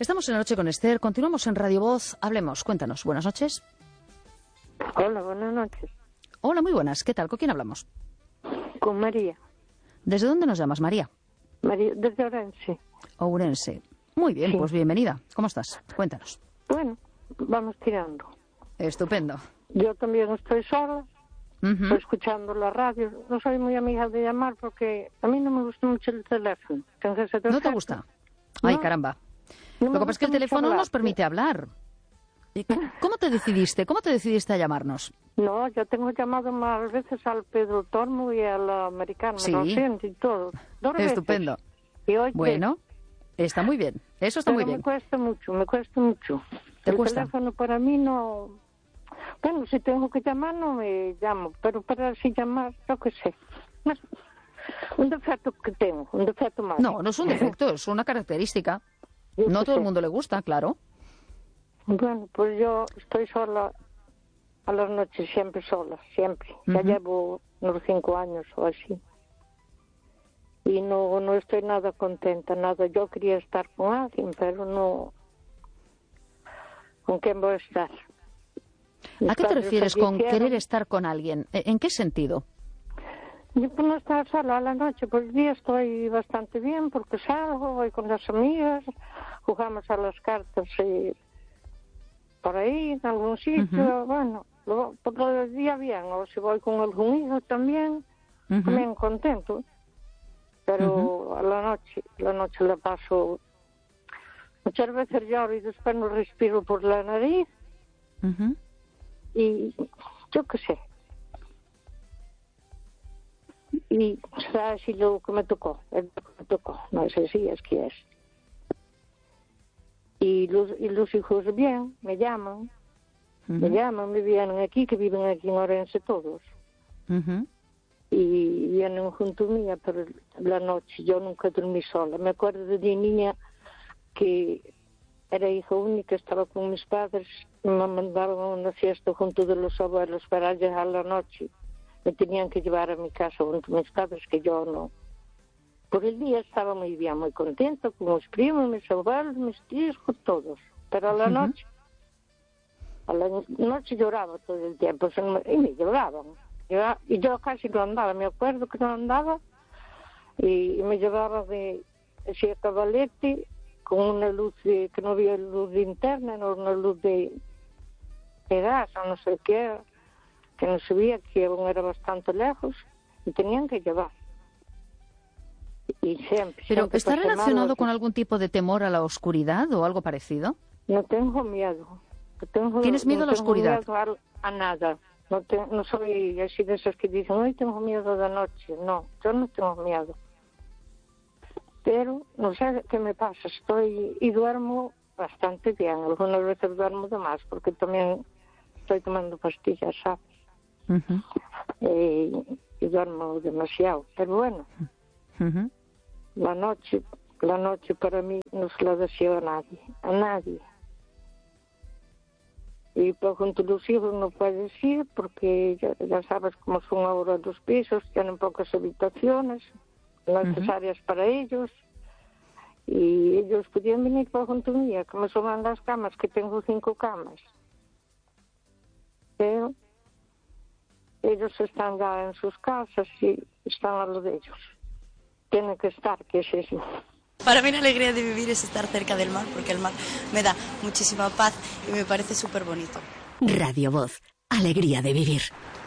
Estamos en La Noche con Esther, continuamos en Radio Voz. Hablemos, cuéntanos. Buenas noches. Hola, buenas noches. Hola, muy buenas. ¿Qué tal? ¿Con quién hablamos? Con María. ¿Desde dónde nos llamas, María? María, desde Orense. Ourense. Muy bien, Sí. pues bienvenida. ¿Cómo estás? Cuéntanos. Bueno, vamos tirando. Estupendo. Yo también estoy sola, Ujú. estoy escuchando la radio. No soy muy amiga de llamar porque a mí no me gusta mucho el teléfono. Entonces, ¿No te gusta? Ay, No. caramba. No Lo me que pasa es que el gusta mucho teléfono hablar. nos permite hablar. ¿Y ¿Cómo te decidiste? ¿Cómo te decidiste a llamarnos? No, yo tengo llamado más veces al Pedro Tormo y al americano, Sí. lo siento y todo. 2 veces. Estupendo. Y hoy Bueno, está muy bien. Eso está pero muy bien. me cuesta mucho. ¿Te El cuesta? teléfono para mí no... Bueno, si tengo que llamar no me llamo, pero para así llamar, yo qué sé. No, un defecto que tengo, un defecto más. No, no es un defecto, es una característica. Yo No a qué todo el sé. mundo le gusta, claro. Bueno, pues yo estoy sola a las noches, siempre sola, siempre. Ya Ujú. llevo unos 5 años o así. Y no estoy nada contenta, nada. Yo quería estar con alguien, pero no... ¿Con quién voy a estar? ¿A qué te refieres con fallecieron. querer estar con alguien? ¿En qué sentido? Yo por no estar sola a la noche, por el día estoy bastante bien porque salgo, voy con las amigas, jugamos a las cartas por ahí, en algún sitio, bueno, por el día bien, o si voy con algún hijo también, Ujú. también contento, pero a la noche la paso, muchas veces lloro y después no respiro por la nariz Ujú. y yo qué sé. Y sabes si lo que me tocó, es lo que me tocó, no sé si es que es. Y los hijos bien, me llaman, me vienen aquí, que viven aquí en Orense todos. Ujú. Y vienen junto mía, pero la noche yo nunca dormí sola. Me acuerdo de niña que era hija única, estaba con mis padres, me mandaron a una fiesta junto de los abuelos para llegar la noche. Me tenían que llevar a mi casa junto a mis padres, que yo no. Por el día estaba muy bien, muy contento con mis primos, mis abuelos, mis tíos, con todos. Pero a la noche lloraba todo el tiempo, y me lloraban. Y yo casi no andaba, me acuerdo que no andaba, y me llevaba de ese cabalete con una luz que no había luz de interna, no una luz de gas o no sé qué era, que no sabía, que aún era bastante lejos, y tenían que llevar. Y siempre, ¿Pero siempre está pasé mal, relacionado con algún tipo de temor a la oscuridad o algo parecido? No tengo miedo. ¿Tienes miedo a la oscuridad? No tengo miedo a nada. No soy así de esas que dicen, hoy tengo miedo de noche. No, yo no tengo miedo. Pero no sé qué me pasa. Y duermo bastante bien. Algunas veces duermo de más porque también estoy tomando pastillas, ¿sabes? Ujú. Y duermo demasiado. Pero bueno, Ujú. la noche para mí no se la deseo a nadie. Y por junto a los hijos no puedes ir porque ya sabes cómo son ahora los pisos, tienen pocas habitaciones necesarias para ellos. Y ellos podían venir por junto mía, que me suman las camas, que tengo 5 camas. Pero ellos están ya en sus casas y están a lo de ellos. Tienen que estar, que es eso. Para mí la alegría de vivir es estar cerca del mar, porque el mar me da muchísima paz y me parece súper bonito. Radio Voz, alegría de vivir.